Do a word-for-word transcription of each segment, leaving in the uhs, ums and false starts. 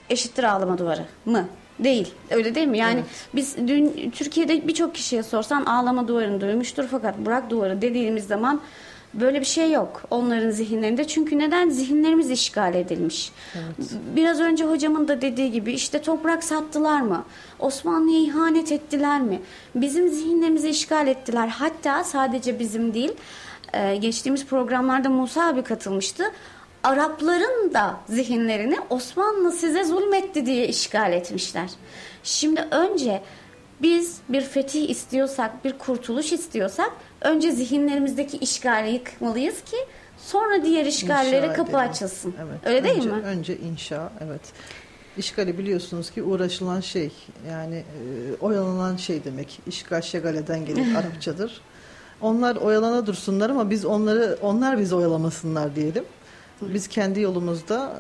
eşittir ağlama duvarı mı? Değil. Öyle değil mi? Yani evet. biz dün Türkiye'de birçok kişiye sorsan ağlama duvarını duymuştur, fakat bırak duvarı dediğimiz zaman böyle bir şey yok onların zihinlerinde. Çünkü neden? Zihinlerimiz işgal edilmiş. Evet. Biraz önce hocamın da dediği gibi işte toprak sattılar mı? Osmanlı'ya ihanet ettiler mi? Bizim zihinlerimizi işgal ettiler. Hatta sadece bizim değil, geçtiğimiz programlarda Musa abi katılmıştı. Arapların da zihinlerini Osmanlı size zulmetti diye işgal etmişler. Şimdi önce biz bir fetih istiyorsak, bir kurtuluş istiyorsak önce zihinlerimizdeki işgali yıkmalıyız ki sonra diğer işgallere İnşa kapı edelim. açılsın. Evet. Öyle önce, değil mi? Önce inşa, evet. İşgali biliyorsunuz ki uğraşılan şey, yani e, oyalanan şey demek. İşgal şegaleden gelir, Arapçadır. Onlar oyalana dursunlar ama biz onları, onlar bizi oyalamasınlar diyelim. Biz kendi yolumuzda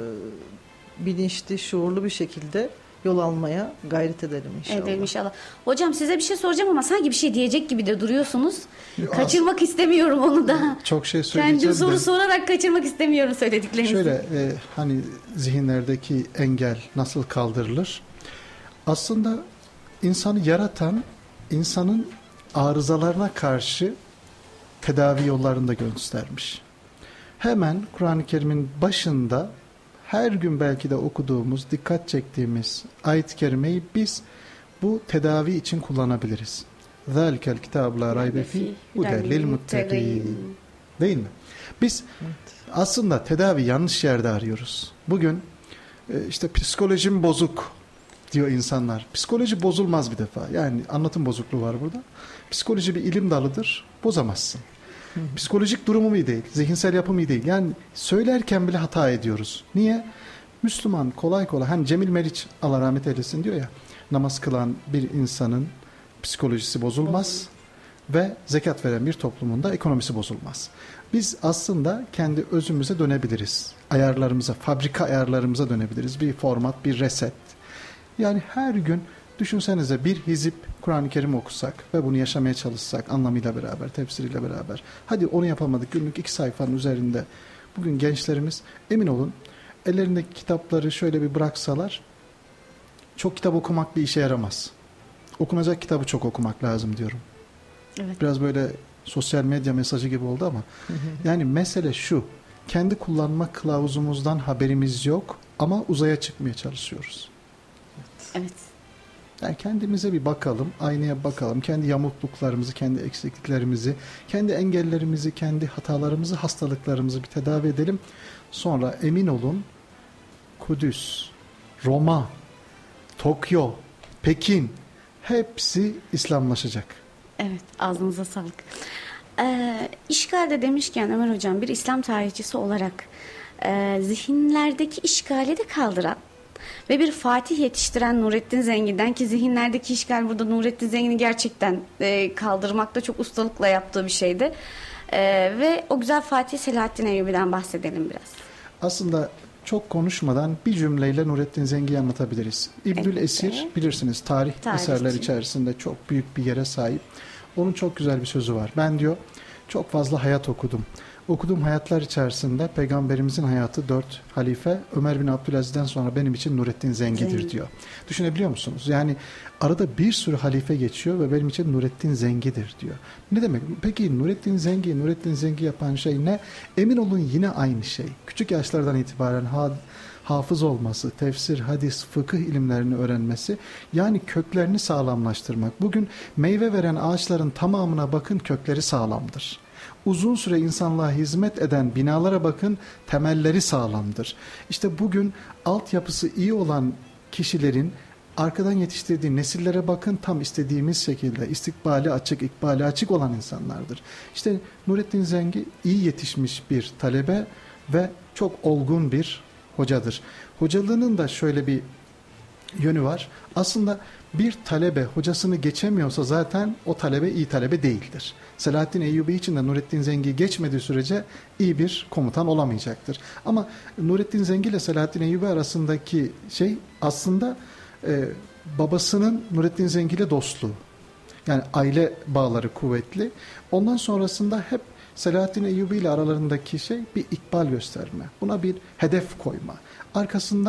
e, bilinçli, şuurlu bir şekilde yol almaya gayret edelim inşallah. Edelim inşallah. Hocam size bir şey soracağım ama sanki bir şey diyecek gibi de duruyorsunuz. Yok, Kaçırmak istemiyorum onu da. Çok şey söyleyeceğim. Kendim soru de. sorarak kaçırmak istemiyorum söylediklerinizi. Şöyle e, hani zihinlerdeki engel nasıl kaldırılır? Aslında insanı yaratan insanın arızalarına karşı tedavi yollarını da göstermiş. Hemen Kur'an-ı Kerim'in başında her gün belki de okuduğumuz, dikkat çektiğimiz ayet-i kerimeyi biz bu tedavi için kullanabiliriz. ذَٰلِكَ الْكِتَابُ لَا رَيْبَ ف۪يهِ هُدًى لِلْمُتَّقِينَ. Değil mi? Biz evet. aslında tedavi yanlış yerde arıyoruz. Bugün işte psikolojim bozuk diyor insanlar. Psikoloji bozulmaz bir defa. Yani anlatım bozukluğu var burada. Psikoloji bir ilim dalıdır. Bozamazsın. Hı hı. Psikolojik durumum iyi değil. Zihinsel yapım iyi değil. Yani söylerken bile hata ediyoruz. Niye? Müslüman kolay kolay. Hani Cemil Meriç Allah rahmet eylesin diyor ya. Namaz kılan bir insanın psikolojisi bozulmaz. Ve zekat veren bir toplumun da ekonomisi bozulmaz. Biz aslında kendi özümüze dönebiliriz. Ayarlarımıza, fabrika ayarlarımıza dönebiliriz. Bir format, bir reset. Yani her gün düşünsenize bir hizip Kur'an-ı Kerim okusak ve bunu yaşamaya çalışsak anlamıyla beraber, tefsiriyle beraber. Hadi onu yapamadık günlük iki sayfanın üzerinde. Bugün gençlerimiz emin olun ellerindeki kitapları şöyle bir bıraksalar çok kitap okumak bir işe yaramaz. Okunacak kitabı çok okumak lazım diyorum. Evet. Biraz böyle sosyal medya mesajı gibi oldu ama hı hı. yani mesele şu, kendi kullanma kılavuzumuzdan haberimiz yok ama uzaya çıkmaya çalışıyoruz. Evet. Yani kendimize bir bakalım, aynaya bakalım, kendi yamukluklarımızı, kendi eksikliklerimizi, kendi engellerimizi, kendi hatalarımızı, hastalıklarımızı bir tedavi edelim. Sonra emin olun Kudüs, Roma, Tokyo, Pekin hepsi İslamlaşacak. Evet, ağzınıza sağlık. Ee, işgalde demişken Ömer Hocam bir İslam tarihçisi olarak e, zihinlerdeki işgali de kaldıran ve bir Fatih yetiştiren Nurettin Zengin'den, ki zihinlerdeki işgal burada Nurettin Zengin'i gerçekten e, kaldırmakta çok ustalıkla yaptığı bir şeydi. E, ve o güzel Fatih Selahattin Eyyubi'den bahsedelim biraz. Aslında çok konuşmadan bir cümleyle Nurettin Zengin'i anlatabiliriz. İbnül evet. Esir bilirsiniz tarih Tarihçi. eserler içerisinde çok büyük bir yere sahip. Onun çok güzel bir sözü var. Ben diyor çok fazla hayat okudum. Okuduğum hayatlar içerisinde Peygamberimizin hayatı dört halife Ömer bin Abdülaziz'den sonra benim için Nurettin Zengi'dir Zengi. diyor. Düşünebiliyor musunuz? Yani arada bir sürü halife geçiyor ve benim için Nurettin Zengi'dir diyor. Ne demek? Peki Nurettin Zengi, Nurettin Zengi yapan şey ne? Emin olun yine aynı şey. Küçük yaşlardan itibaren ha hafız olması, tefsir, hadis, fıkıh ilimlerini öğrenmesi, yani köklerini sağlamlaştırmak. Bugün meyve veren ağaçların tamamına bakın, kökleri sağlamdır. Uzun süre insanlığa hizmet eden binalara bakın, temelleri sağlamdır. İşte bugün altyapısı iyi olan kişilerin arkadan yetiştirdiği nesillere bakın, tam istediğimiz şekilde istikbali açık, ikbali açık olan insanlardır. İşte Nurettin Zengi iyi yetişmiş bir talebe ve çok olgun bir hocadır. Hocalığının da şöyle bir yönü var. Aslında bir talebe hocasını geçemiyorsa zaten o talebe iyi talebe değildir. Selahattin Eyyubi için de Nurettin Zengi geçmediği sürece iyi bir komutan olamayacaktır. Ama Nurettin Zengi ile Selahattin Eyyubi arasındaki şey aslında e, babasının Nurettin Zengi ile dostluğu. Yani aile bağları kuvvetli. Ondan sonrasında hep Selahattin Eyyubi ile aralarındaki şey bir ikbal gösterme. Buna bir hedef koyma. Arkasından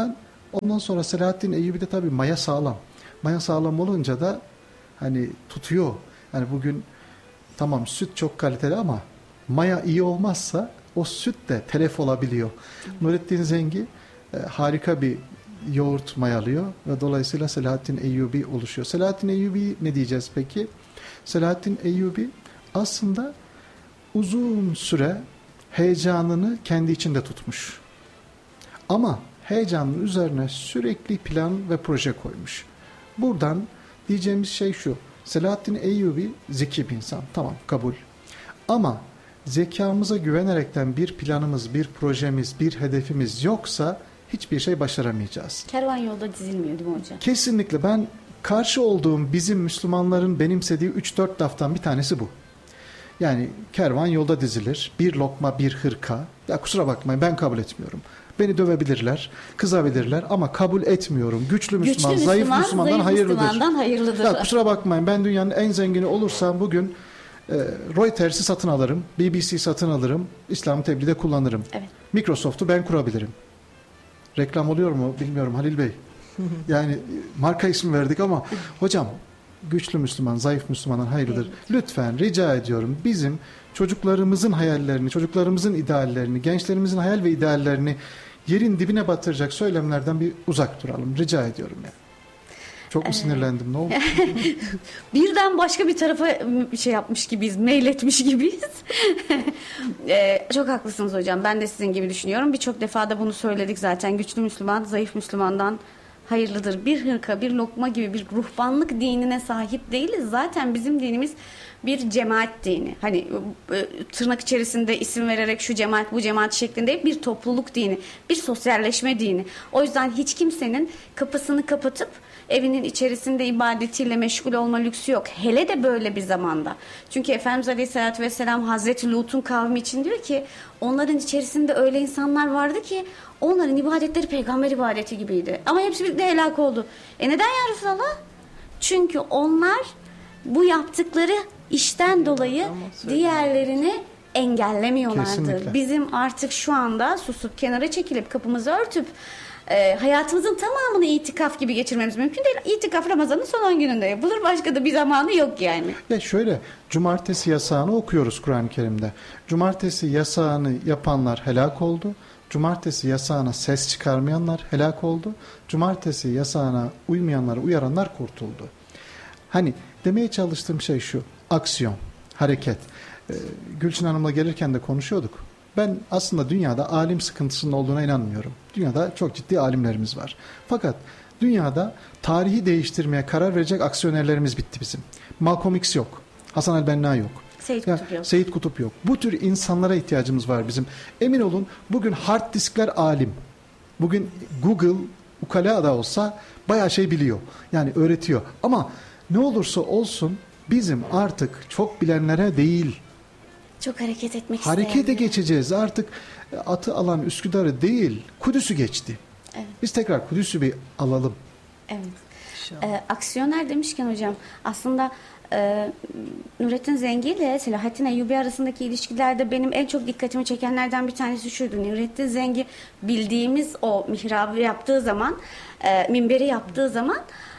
Ondan sonra Selahaddin Eyyubi'de tabii maya sağlam. Maya sağlam olunca da hani tutuyor. Yani bugün tamam süt çok kaliteli ama maya iyi olmazsa o süt de telef olabiliyor. Nurettin Zengi e, harika bir yoğurt mayalıyor ve dolayısıyla Selahaddin Eyyubi oluşuyor. Selahaddin Eyyubi ne diyeceğiz peki? Selahaddin Eyyubi aslında uzun süre heyecanını kendi içinde tutmuş. Ama heyecanın üzerine sürekli plan ve proje koymuş. Buradan diyeceğimiz şey şu. Selahaddin Eyyubi zeki bir insan. Tamam, kabul. Ama zekamıza güvenerekten bir planımız, bir projemiz, bir hedefimiz yoksa hiçbir şey başaramayacağız. Kervan yolda dizilmiyor değil mi hocam? Kesinlikle ben karşı olduğum bizim Müslümanların benimsediği üç dört laftan bir tanesi bu. Yani kervan yolda dizilir. Bir lokma bir hırka. Ya kusura bakmayın ben kabul etmiyorum. Beni dövebilirler, kızabilirler ama kabul etmiyorum. Güçlü Müslüman, Güçlü zayıf Müslüman, Müslümandan zayıf hayırlıdır. Müslümandan hayırlıdır. Ya kusura bakmayın ben dünyanın en zengini olursam bugün e, Reuters'i satın alırım, B B C satın alırım, İslam tebliğde kullanırım. Evet. Microsoft'u ben kurabilirim. Reklam oluyor mu bilmiyorum Halil Bey. Yani marka ismi verdik ama hocam güçlü Müslüman, zayıf Müslümandan hayırlıdır. Evet. Lütfen rica ediyorum bizim çocuklarımızın hayallerini, çocuklarımızın ideallerini, gençlerimizin hayal ve ideallerini yerin dibine batıracak söylemlerden bir uzak duralım. Rica ediyorum yani. Çok mu sinirlendim? Ne oldu? Birden başka bir tarafa şey yapmış gibiyiz, meyletmiş gibiyiz. Ee, çok haklısınız hocam. Ben de sizin gibi düşünüyorum. Birçok defa da bunu söyledik zaten. Güçlü Müslüman, zayıf Müslümandan hayırlıdır. Bir hırka, bir lokma gibi bir ruhbanlık dinine sahip değiliz. Zaten bizim dinimiz bir cemaat dini. Hani e, tırnak içerisinde isim vererek şu cemaat bu cemaat şeklinde bir topluluk dini, bir sosyalleşme dini. O yüzden hiç kimsenin kapısını kapatıp evinin içerisinde ibadetiyle meşgul olma lüksü yok. Hele de böyle bir zamanda. Çünkü Efendimiz Aleyhisselatü Vesselam Hazreti Lut'un kavmi için diyor ki onların içerisinde öyle insanlar vardı ki onların ibadetleri peygamber ibadeti gibiydi. Ama hepsi birlikte helak oldu. E neden ya Resulallah? Çünkü onlar bu yaptıkları işten dolayı diğerlerini engellemiyorlardı. Kesinlikle. Bizim artık şu anda susup kenara çekilip kapımızı örtüp e, hayatımızın tamamını itikaf gibi geçirmemiz mümkün değil. İtikaf Ramazan'ın son on gününde yapılır. Başka da bir zamanı yok yani. Ya şöyle, cumartesi yasağını okuyoruz Kur'an-ı Kerim'de. Cumartesi yasağını yapanlar helak oldu. Cumartesi yasağına ses çıkarmayanlar helak oldu. Cumartesi yasağına uymayanları uyaranlar kurtuldu. Hani demeye çalıştığım şey şu, aksiyon, hareket. Ee, Gülçin Hanım'la gelirken de konuşuyorduk. Ben aslında dünyada alim sıkıntısının olduğuna inanmıyorum. Dünyada çok ciddi alimlerimiz var. Fakat dünyada tarihi değiştirmeye karar verecek aksiyonerlerimiz bitti bizim. Malcolm X yok, Hasan el-Benna yok. Seyit Ya, Kutup yok. Seyit Kutup yok. Bu tür insanlara ihtiyacımız var bizim. Emin olun bugün hard diskler alim. Bugün Google ukala da olsa bayağı şey biliyor. Yani öğretiyor. Ama ne olursa olsun bizim artık çok bilenlere değil Çok hareket etmek harekete isteyenler. geçeceğiz. Artık atı alan Üsküdar'ı değil Kudüs'ü geçti. Evet. Biz tekrar Kudüs'ü bir alalım. Evet. İnşallah. Ee, aksiyoner demişken hocam aslında e, Nurettin Zengi ile Selahaddin Eyyubi arasındaki ilişkilerde benim en çok dikkatimi çekenlerden bir tanesi şuydu. Nurettin Zengi bildiğimiz o mihrabı yaptığı zaman, e, minberi yaptığı zaman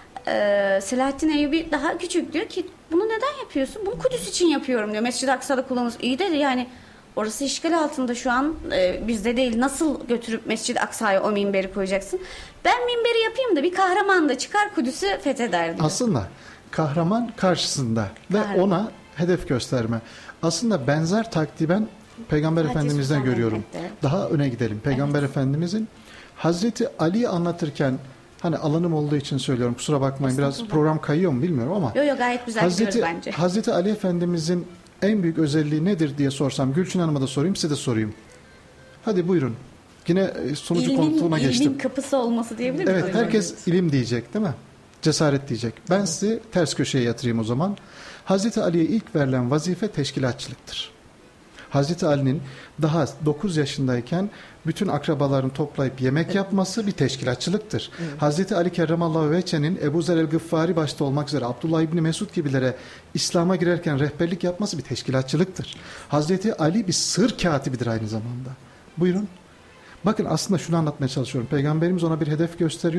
e, Selahaddin Eyyubi daha küçük diyor ki bunu neden yapıyorsun? Bunu Kudüs için yapıyorum diyor. Mescid-i Aksa'da kullanılmış. İyi de yani orası işgal altında şu an e, bizde değil. Nasıl götürüp Mescid-i Aksa'ya o minberi koyacaksın? Ben minberi yapayım da bir kahraman da çıkar Kudüs'ü fetheder diyor. Aslında kahraman karşısında ve Kahraman. ona hedef gösterme. Aslında benzer taktiği ben Peygamber Hadi Efendimiz'den Sultan görüyorum. Mehmet'te. Daha öne gidelim. Peygamber Efendimiz'in Hazreti Ali'yi anlatırken hani alanım olduğu için söylüyorum. Kusura bakmayın biraz Estağfurullah. program kayıyor mu bilmiyorum ama Yo yo gayet güzel Hazreti, gidiyoruz bence. Hazreti Ali Efendimiz'in en büyük özelliği nedir diye sorsam Gülçin Hanım'a da sorayım size de sorayım. Hadi buyurun. Yine e, sunucu koltuğuna İlmin, geçtim. ilmin kapısı olması diyebilir miyiz? Evet herkes ilim diyecek değil mi? Cesaret diyecek. Ben sizi ters köşeye yatırayım o zaman. Hazreti Ali'ye ilk verilen vazife teşkilatçılıktır. Hazreti Ali'nin daha dokuz yaşındayken bütün akrabalarını toplayıp yemek yapması bir teşkilatçılıktır. Evet. Hazreti Ali Kerramallahu Vece'nin Ebu Zer el-Gıffari başta olmak üzere Abdullah İbni Mesud gibilere İslam'a girerken rehberlik yapması bir teşkilatçılıktır. Hazreti Ali bir sır katibidir aynı zamanda. Buyurun. Bakın aslında şunu anlatmaya çalışıyorum. Peygamberimiz ona bir hedef gösteriyor.